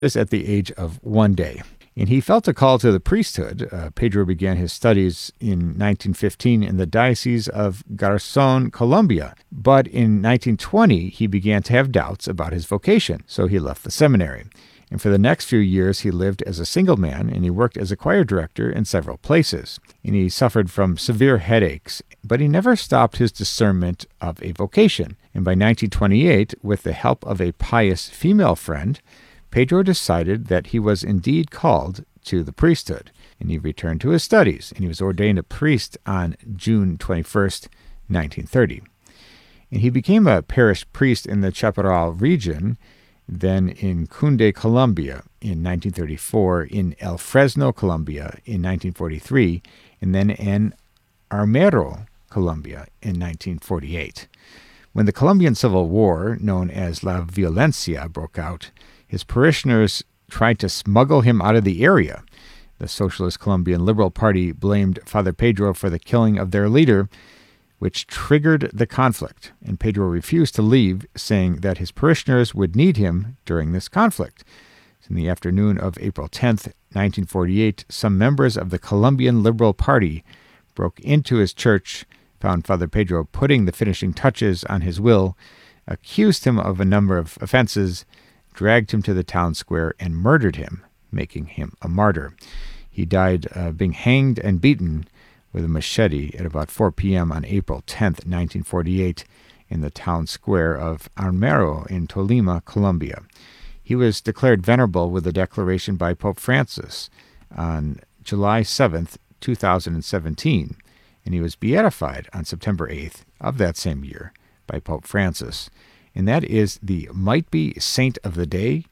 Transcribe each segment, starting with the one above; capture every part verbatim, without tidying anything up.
this at the age of one day. And he felt a call to the priesthood. Uh, Pedro began his studies in nineteen fifteen in the Diocese of Garzón, Colombia. But in nineteen twenty, he began to have doubts about his vocation, so he left the seminary. And for the next few years, he lived as a single man, and he worked as a choir director in several places. And he suffered from severe headaches, but he never stopped his discernment of a vocation. And by nineteen twenty-eight, with the help of a pious female friend, Pedro decided that he was indeed called to the priesthood, and he returned to his studies, and he was ordained a priest on June twenty-first, nineteen thirty. And he became a parish priest in the Chaparral region, then in Cunde, Colombia in nineteen thirty-four, in El Fresno, Colombia in nineteen forty-three, and then in Armero, Colombia in nineteen forty-eight. When the Colombian Civil War, known as La Violencia, broke out, his parishioners tried to smuggle him out of the area. The Socialist Colombian Liberal Party blamed Father Pedro for the killing of their leader, which triggered the conflict, and Pedro refused to leave, saying that his parishioners would need him during this conflict. In the afternoon of April tenth, nineteen forty-eight, some members of the Colombian Liberal Party broke into his church, found Father Pedro putting the finishing touches on his will, accused him of a number of offenses, dragged him to the town square, and murdered him, making him a martyr. He died uh, being hanged and beaten with a machete at about four p.m. on April tenth, nineteen forty-eight, in the town square of Armero in Tolima, Colombia. He was declared venerable with a declaration by Pope Francis on July seventh, two thousand seventeen, and he was beatified on September eighth of that same year by Pope Francis. And that is the might-be saint of the day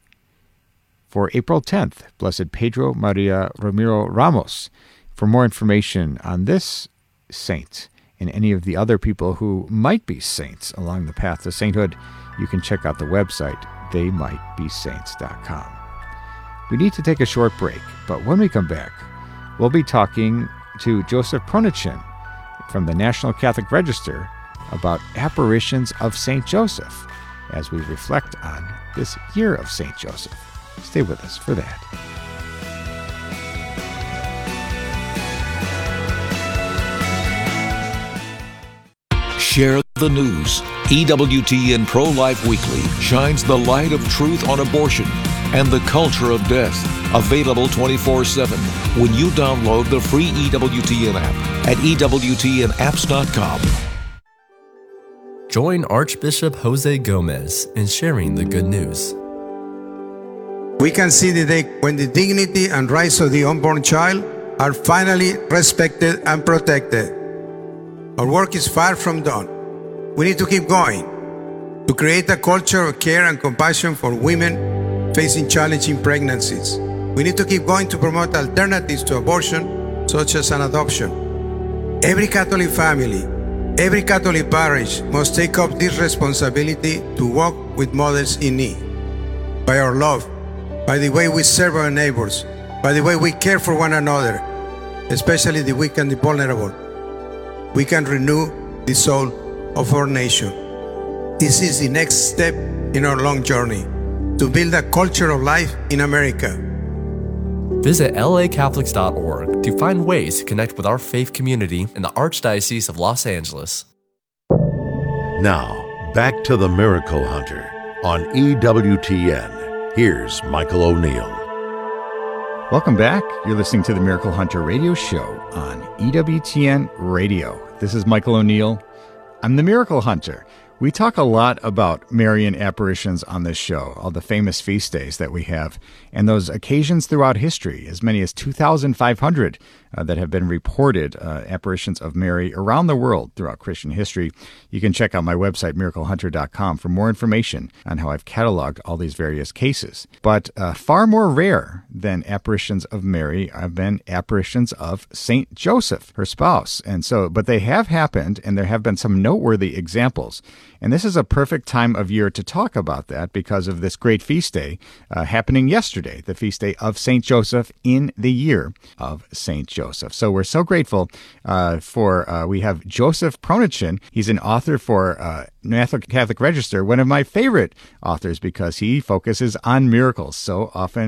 for April tenth, Blessed Pedro Maria Ramiro Ramos. For more information on this saint and any of the other people who might be saints along the path to sainthood, you can check out the website, they might be saints dot com. We need to take a short break, but when we come back, we'll be talking to Joseph Pronichin from the National Catholic Register about apparitions of Saint Joseph as we reflect on this year of Saint Joseph. Stay with us for that. Share the news. E W T N Pro-Life Weekly shines the light of truth on abortion and the culture of death. Available twenty-four seven when you download the free E W T N app at E W T N apps dot com. Join Archbishop Jose Gomez in sharing the good news. We can see the day when the dignity and rights of the unborn child are finally respected and protected. Our work is far from done. We need to keep going to create a culture of care and compassion for women facing challenging pregnancies. We need to keep going to promote alternatives to abortion, such as an adoption. Every Catholic family, every Catholic parish must take up this responsibility to walk with mothers in need. By our love, by the way we serve our neighbors, by the way we care for one another, especially the weak and the vulnerable, we can renew the soul of our nation. This is the next step in our long journey to build a culture of life in America. Visit L A Catholics dot org to find ways to connect with our faith community in the Archdiocese of Los Angeles. Now, back to the Miracle Hunter on E W T N. Here's Michael O'Neill. Welcome back. You're listening to the Miracle Hunter radio show on E W T N Radio. This is Michael O'Neill. I'm the Miracle Hunter. We talk a lot about Marian apparitions on this show, all the famous feast days that we have, and those occasions throughout history, as many as two thousand five hundred uh, that have been reported, uh, apparitions of Mary around the world throughout Christian history. You can check out my website, miracle hunter dot com, for more information on how I've cataloged all these various cases. But uh, far more rare than apparitions of Mary have been apparitions of Saint Joseph, her spouse. And so, but they have happened, and there have been some noteworthy examples. And this is a perfect time of year to talk about that because of this great feast day uh, happening yesterday, the feast day of Saint Joseph in the year of Saint Joseph. So we're so grateful uh, for, uh, we have Joseph Pronichin. He's an author for uh, National Catholic Register, one of my favorite authors because he focuses on miracles so often.